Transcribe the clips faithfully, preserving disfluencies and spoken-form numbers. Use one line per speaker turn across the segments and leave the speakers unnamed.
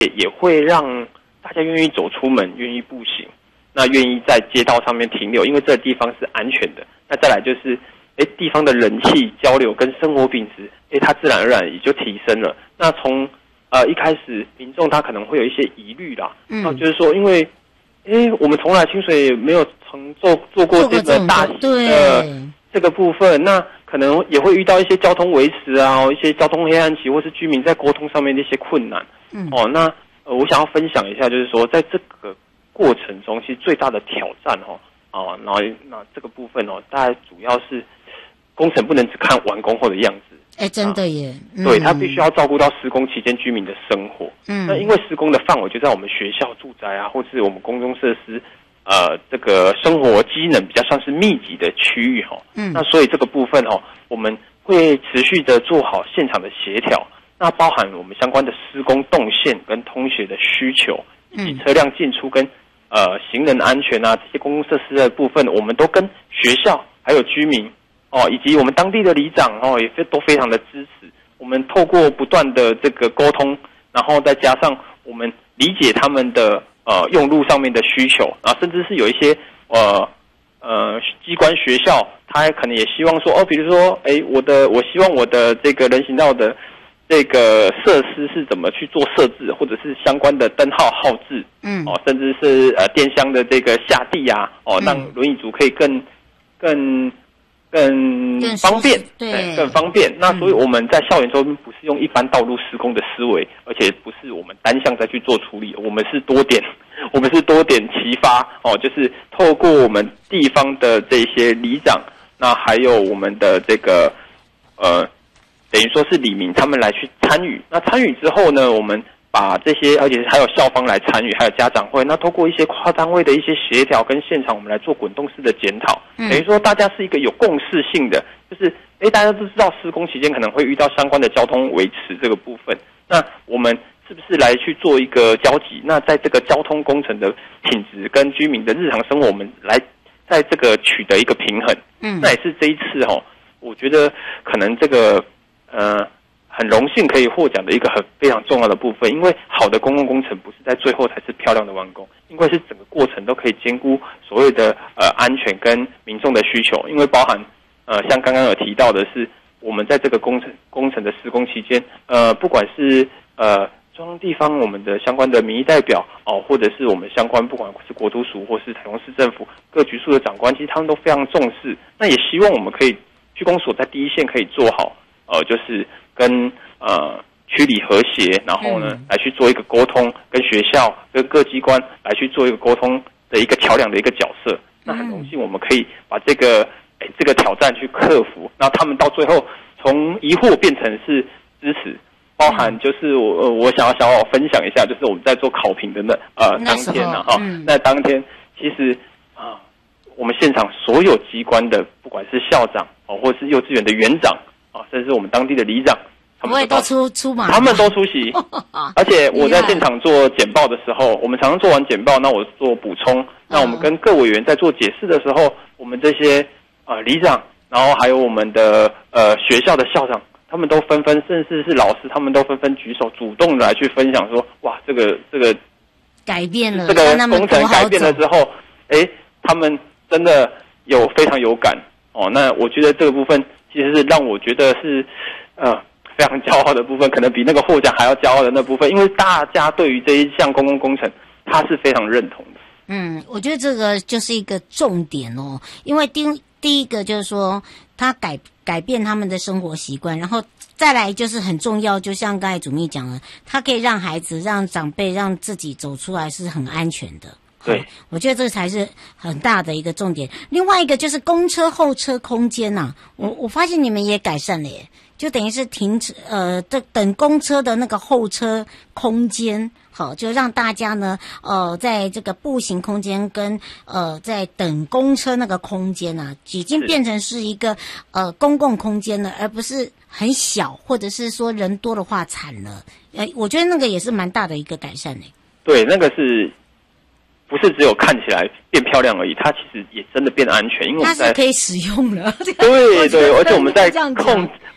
也会让大家愿意走出门，愿意步行，那愿意在街道上面停留，因为这个地方是安全的。那再来就是，哎，地方的人气交流跟生活品质，哎，它自然而然也就提升了。那从呃一开始民众他可能会有一些疑虑啦，嗯，那就是说，因为哎我们从来清水没有曾做做过这个大型的这个部分，那可能也会遇到一些交通维持啊，一些交通黑暗期，或是居民在沟通上面的一些困难。嗯，哦，那呃，我想要分享一下，就是说，在这个过程中，其实最大的挑战哦，哦，然后那这个部分哦，大概主要是工程不能只看完工后的样子。
哎，真的耶！
嗯、对，他必须要照顾到施工期间居民的生活。嗯，那因为施工的范围就在我们学校、住宅啊，或是我们公众设施。呃，这个生活机能比较算是密集的区域哈，嗯，那所以这个部分哈，我们会持续的做好现场的协调，那包含我们相关的施工动线跟通学的需求，以及车辆进出跟呃行人安全啊这些公共设施的部分，我们都跟学校还有居民哦，以及我们当地的里长哦，也都非常的支持。我们透过不断的这个沟通，然后再加上我们理解他们的。呃，用路上面的需求，然后甚至是有一些呃呃机关学校，他可能也希望说，哦，比如说，哎，我的我希望我的这个人行道的这个设施是怎么去做设置，或者是相关的灯号号志，嗯，哦，甚至是呃电箱的这个下地啊，哦，让轮椅族可以更更。更方便，对，更方便。那所以我们在校园周边不是用一般道路施工的思维，而且不是我们单项再去做处理，我们是多点，我们是多点齐发哦，就是透过我们地方的这些里长，那还有我们的这个呃，等于说是里民他们来去参与。那参与之后呢，我们把这些，而且还有校方来参与，还有家长会，那透过一些跨单位的一些协调跟现场，我们来做滚动式的检讨，嗯、等于说大家是一个有共识性的，就是哎，大家都知道施工期间可能会遇到相关的交通维持这个部分，那我们是不是来去做一个交集？那在这个交通工程的品质跟居民的日常生活，我们来在这个取得一个平衡。嗯，那也是这一次哦，我觉得可能这个呃。很荣幸可以获奖的一个很非常重要的部分，因为好的公共工程不是在最后才是漂亮的完工，因为是整个过程都可以兼顾所谓的呃安全跟民众的需求，因为包含呃像刚刚有提到的是，我们在这个工程工程的施工期间，呃不管是呃中央地方我们的相关的民意代表哦，或者是我们相关不管是国土署或是台中市政府各局处的长官，其实他们都非常重视，那也希望我们可以区公所在第一线可以做好呃就是跟呃区里和谐，然后呢、嗯、来去做一个沟通，跟学校跟各机关来去做一个沟通的一个桥梁的一个角色。那很荣幸我们可以把这个哎这个挑战去克服，然后他们到最后从疑惑变成是支持，包含就是我我想要想要分享一下，就是我们在做考评的那呃当天啊哈、嗯，那当天其实啊、呃、我们现场所有机关的不管是校长哦，或是幼稚园的园长。啊，甚至我们当地的里长，他们
都出出马，
他们都出席。而且我在现场做简报的时候，我们常常做完简报，那我做补充，那我们跟各委员在做解释的时候，我们这些呃里长，然后还有我们的呃学校的校长，他们都纷纷，甚至是老师，他们都纷纷举手，主动的来去分享说，哇，这个这个
改变了，
这个工程改变了之后，哎，他们真的有非常有感哦。那我觉得这个部分。其实是让我觉得是，呃，非常骄傲的部分，可能比那个获奖还要骄傲的那部分，因为大家对于这一项公共工程，他是非常认同的。
嗯，我觉得这个就是一个重点哦，因为第第一个就是说，他改改变他们的生活习惯，然后再来就是很重要，就像刚才主秘讲的，他可以让孩子、让长辈、让自己走出来是很安全的。
对，
我觉得这才是很大的一个重点。另外一个就是公车后车空间呐、啊，我我发现你们也改善了耶，就等于是停车呃等等公车的那个后车空间，好，就让大家呢呃在这个步行空间跟呃在等公车那个空间啊，已经变成是一个呃公共空间了，而不是很小，或者是说人多的话惨了。呃，我觉得那个也是蛮大的一个改善耶。
对，那个是。不是只有看起来变漂亮而已，它其实也真的变安全，因为我们在
它是可以使用了。
对对，而且我们在控，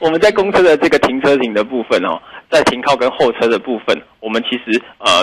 我们在公车的这个停车亭的部分哦，在停靠跟候车的部分，我们其实呃